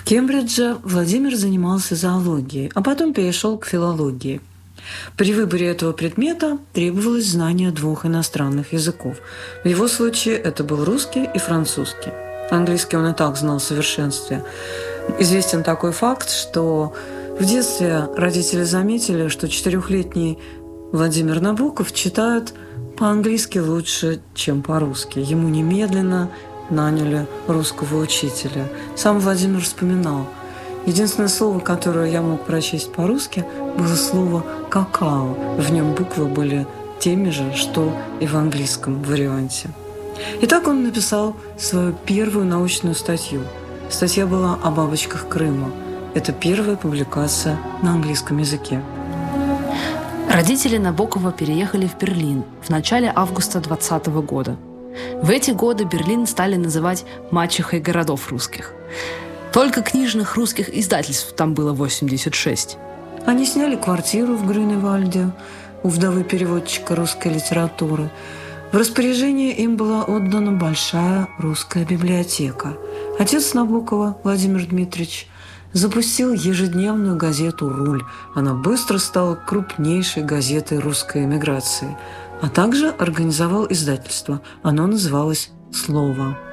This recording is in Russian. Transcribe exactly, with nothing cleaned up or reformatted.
Кембридже Владимир занимался зоологией, а потом перешел к филологии. При выборе этого предмета требовалось знание двух иностранных языков. В его случае это был русский и французский. Английский он и так знал в совершенстве. Известен такой факт, что в детстве родители заметили, что четырехлетний Владимир Набоков читает по-английски лучше, чем по-русски. Ему немедленно наняли русского учителя. Сам Владимир вспоминал: единственное слово, которое я мог прочесть по-русски, было слово «какао». В нем буквы были теми же, что и в английском варианте. И так он написал свою первую научную статью. Статья была о бабочках Крыма. Это первая публикация на английском языке. Родители Набокова переехали в Берлин в начале августа двадцатого года. В эти годы Берлин стали называть «мачехой городов русских». Только книжных русских издательств там было восемьдесят шесть. Они сняли квартиру в Грюневальде у вдовы переводчика русской литературы. В распоряжение им была отдана большая русская библиотека. Отец Набокова, Владимир Дмитриевич, запустил ежедневную газету «Руль». Она быстро стала крупнейшей газетой русской эмиграции, а также организовал издательство. Оно называлось «Слово».